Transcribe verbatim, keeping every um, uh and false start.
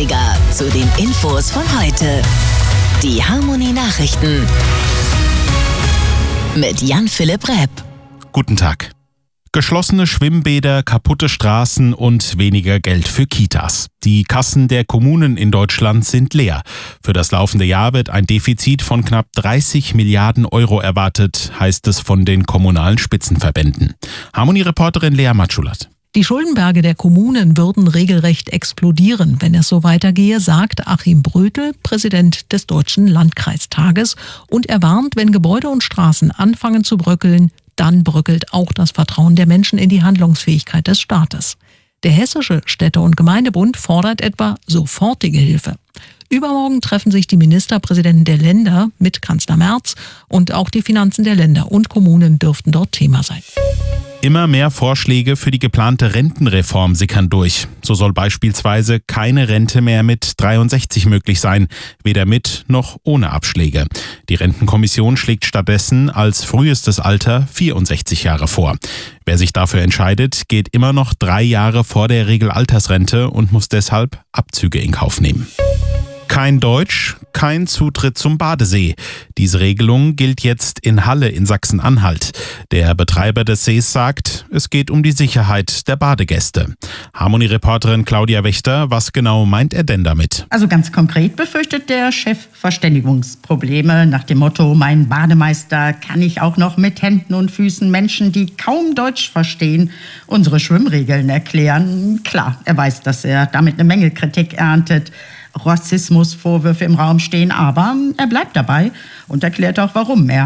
dreißiger zu den Infos von heute. Die Harmonie Nachrichten mit Jan-Philipp Repp. Guten Tag. Geschlossene Schwimmbäder, kaputte Straßen und weniger Geld für Kitas. Die Kassen der Kommunen in Deutschland sind leer. Für das laufende Jahr wird ein Defizit von knapp dreißig Milliarden Euro erwartet, heißt es von den kommunalen Spitzenverbänden. Harmonie-Reporterin Lea Matschulat. Die Schuldenberge der Kommunen würden regelrecht explodieren, wenn es so weitergehe, sagt Achim Brötel, Präsident des Deutschen Landkreistages. Und er warnt, wenn Gebäude und Straßen anfangen zu bröckeln, dann bröckelt auch das Vertrauen der Menschen in die Handlungsfähigkeit des Staates. Der Hessische Städte- und Gemeindebund fordert etwa sofortige Hilfe. Übermorgen treffen sich die Ministerpräsidenten der Länder mit Kanzler Merz und auch die Finanzen der Länder und Kommunen dürften dort Thema sein. Immer mehr Vorschläge für die geplante Rentenreform sickern durch. So soll beispielsweise keine Rente mehr mit dreiundsechzig möglich sein, weder mit noch ohne Abschläge. Die Rentenkommission schlägt stattdessen als frühestes Alter vierundsechzig Jahre vor. Wer sich dafür entscheidet, geht immer noch drei Jahre vor der Regelaltersrente und muss deshalb Abzüge in Kauf nehmen. Kein Deutsch, kein Zutritt zum Badesee. Diese Regelung gilt jetzt in Halle in Sachsen-Anhalt. Der Betreiber des Sees sagt, es geht um die Sicherheit der Badegäste. Harmonie-Reporterin Claudia Wächter, was genau meint er denn damit? Also ganz konkret befürchtet der Chef Verständigungsprobleme nach dem Motto, mein Bademeister kann ich auch noch mit Händen und Füßen Menschen, die kaum Deutsch verstehen, unsere Schwimmregeln erklären. Klar, er weiß, dass er damit eine Menge Kritik erntet. Rassismusvorwürfe im Raum stehen, aber er bleibt dabei und erklärt auch, warum er